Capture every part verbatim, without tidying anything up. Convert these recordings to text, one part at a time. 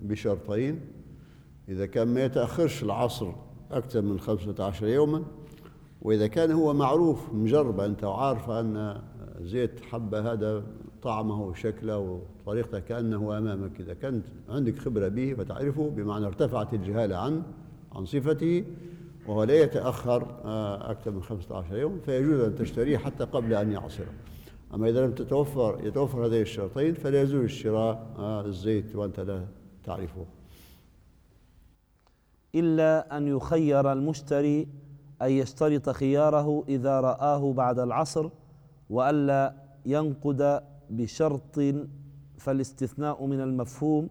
بشرطين: إذا كان ما يتأخرش العصر أكثر من خمسة عشر يوما، وإذا كان هو معروف مجرب أنت وعارف أن زيت حبة هذا طعمه وشكله وطريقته كأنه أمامك، إذا كنت عندك خبرة به فتعرفه، بمعنى ارتفعت الجهالة عن عن صفته وهو لا يتأخر أكثر من خمسة عشر يوم، فيجوز أن تشتريه حتى قبل أن يعصره. أما إذا لم تتوفر يتوفر هذين الشرطين فلا يجوز شراء الزيت وأنت لا تعرفه. إلا أن يخير المشتري أن يشترط خياره إذا رآه بعد العصر، وألا ينقد بشرط، فالاستثناء من المفهوم.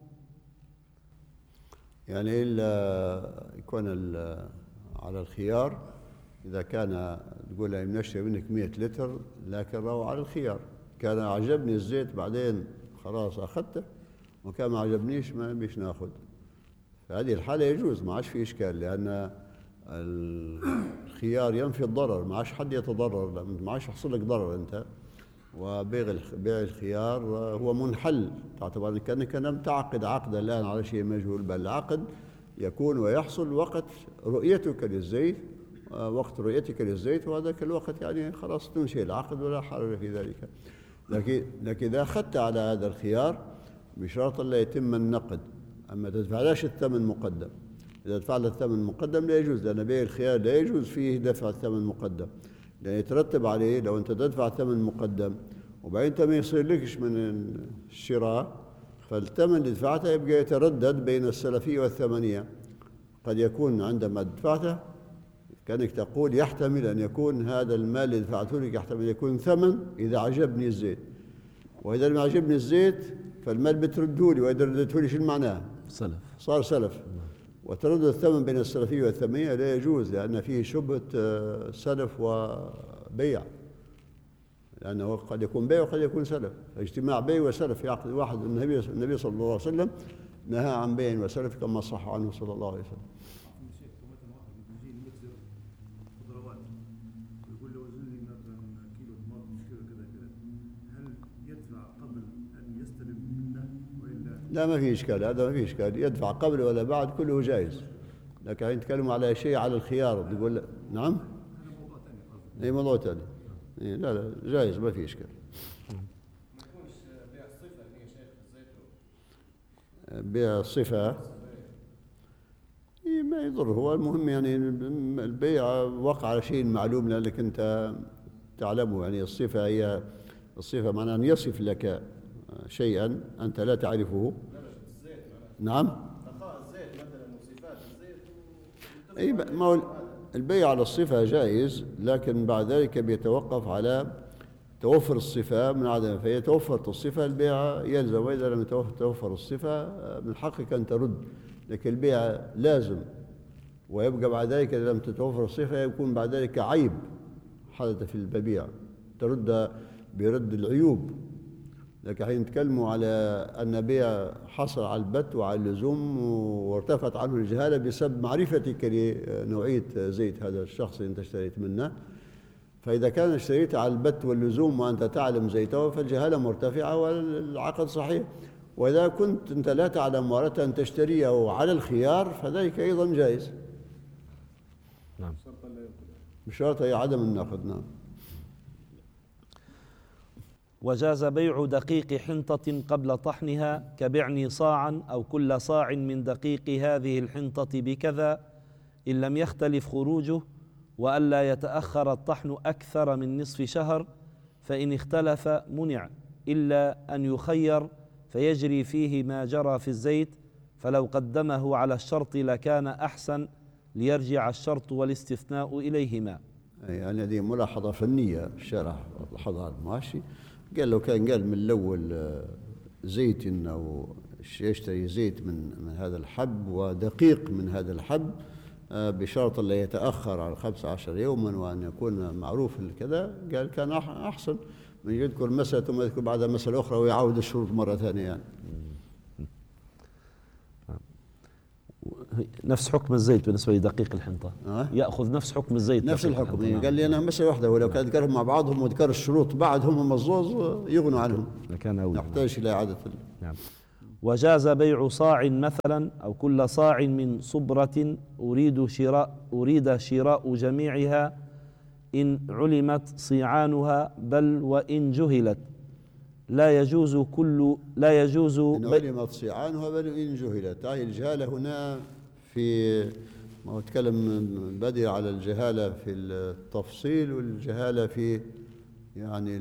يعني إلا يكون على الخيار، إذا كان تقول له نشتري منك مئة لتر لكن روى على الخيار، كان عجبني الزيت بعدين خلاص أخذته، وكان ما عجبنيش ما بيش ناخذ، في هذه الحالة يجوز، ما عادش في إشكال، لأن الخيار ينفي الضرر، ما عادش حد يتضرر، ما عادش يحصل لك ضرر أنت. وبيع بيع الخيار هو منحل، تعتبر كأنك لم تعقد عقدا الآن على شيء مجهول، بل العقد يكون ويحصل وقت رؤيتك للزيت، وقت رؤيتك للزيت، وهذاك الوقت يعني خلاص تنشئ العقد ولا حرج في ذلك. لكن لكن إذا أخذت على هذا الخيار بشرط لا يتم النقد، أما تدفعلاش الثمن مقدم. إذا دفع له الثمن مقدم لا يجوز، لأن بيع الخيار لا يجوز فيه دفع الثمن مقدم، لأن يترتب عليه لو أنت تدفع ثمن مقدم وبعدين أنت ما يصير لكش من الشراء، فالثمن اللي دفعته يبقى يتردد بين السلفية والثمنية. قد يكون عندما دفعته كأنك تقول يحتمل أن يكون هذا المال اللي دفعته لك يحتمل يكون ثمن إذا عجبني الزيت، وإذا ما عجبني الزيت فالمال بترده لي، وإذا ردته لي شو معناه؟ سلف، صار سلف. وتردد الثمن بين السلفية والثمنية لا يجوز، لأن فيه شبهة سلف وبيع، لأنه قد يكون بيع وقد يكون سلف، اجتماع بيع وسلف يعقد واحد. النبي النبي صلى الله عليه وسلم نهى عن بيع وسلف كما صح عنه صلى الله عليه وسلم. لا ما في إشكال، هذا ما في إشكال، يدفع قبل ولا بعد كله جائز، لكن نتكلم على شيء على الخيار تقول نعم. أي موضوع ثاني. لا لا جائز ما في إشكال. ما يكونش بيع الصفة اللي هي شيخ الزيت، بيع الصفة ما يضر، هو المهم يعني البيع وقع على شيء معلوم لأنك أنت تعلمه، يعني الصفة هي الصفة معناها أن يصف لك شيئا أنت لا تعرفه. نعم. نقاء الزيت مثلا وصفات الزيت. أي ما هو البيع على الصفة جائز، لكن بعد ذلك بيتوقف على توفر الصفة من عدم، فإذا توفرت الصفة البيع يلزم، وإذا لم توفر الصفة من حقك أن ترد، لكن البيع لازم، ويبقى بعد ذلك إذا لم تتوفر الصفة يكون بعد ذلك عيب حدث في المبيع، ترد برد العيوب. لكن حين نتكلموا على أن بيع حصل على البت وعلى اللزوم وارتفعت عنه الجهالة بسبب معرفتك لنوعية زيت هذا الشخص اللي أنت اشتريت منه، فإذا كان اشتريت على البت واللزوم وأنت تعلم زيته فالجهالة مرتفعة والعقد صحيح. وإذا كنت أنت لا تعلم وأردت أن تشتريه على الخيار فذلك أيضا جائز. نعم. بشرط هي عدم النقد. نعم. وجاز بيع دقيق حنطة قبل طحنها، كبعني صاعا أو كل صاع من دقيق هذه الحنطة بكذا، إن لم يختلف خروجه، وألا يتأخر الطحن أكثر من نصف شهر، فإن اختلف منع، إلا أن يخير فيجري فيه ما جرى في الزيت، فلو قدمه على الشرط لكان أحسن، ليرجع الشرط والاستثناء إليهما. يعني هذه ملاحظة فنية الشارح لاحظها ماشي، قال لو كان قال من الأول زيت أو يشتري زيت من من هذا الحب ودقيق من هذا الحب بشرط لا يتأخر على خمسة عشر يوما وأن يكون معروف كذا، قال كان أحسن من يذكر مسألة ثم يذكر بعدها مسألة أخرى ويعاود الشروط مرة ثانية. يعني نفس حكم الزيت بالنسبة لدقيق الحنطة. أه؟ يأخذ نفس حكم الزيت نفس الحكم. قال لي أنا مسألة واحدة، ولو كان ذكرهم مع بعضهم وذكر الشروط بعدهم مظوظ يغنوا عنهم، لكان أولى، نحتاج إلى إعادة. نعم. وجاز بيع صاع مثلا أو كل صاع من صبرة أريد شراء أريد شراء جميعها إن علمت صيعانها بل وإن جهلت لا يجوز كل لا يجوز إن علمت صيعانها بل وإن جهلت. هذه الجهالة هنا في ما هو تكلم بدي على الجهالة في التفصيل والجهالة في يعني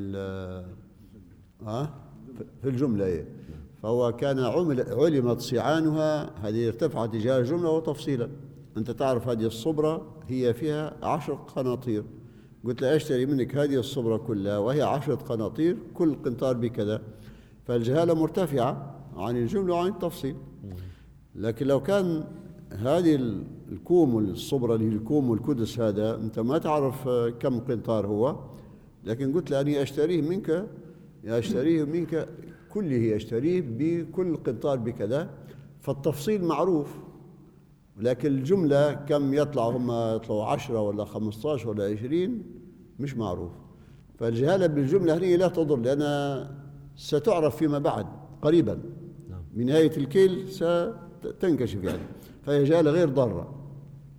ها في الجملة إيه. فهو كان عمل علمت صيعانها، هذه ارتفعت جهة جملة وتفصيلا. أنت تعرف هذه الصبرة هي فيها عشر قناطير، قلت له أشتري منك هذه الصبرة كلها وهي عشرة قناطير كل قنطار بكذا، فالجهالة مرتفعة عن الجملة وعن التفصيل. لكن لو كان هذه الكوم والصبرة اللي هي الكوم والكدس هذا أنت ما تعرف كم قنطار هو، لكن قلت له أني أشتريه منك أشتريه منك كله، أشتريه بكل قنطار بكذا، فالتفصيل معروف، لكن الجملة كم يطلع، هم يطلعوا عشرة ولا خمسة عشر ولا عشرين مش معروف. فالجهالة بالجملة هذه لا تضر، لأنها ستعرف فيما بعد قريبا بنهاية الكيل ستنكشف يعني، فهي جهالة غير ضارة.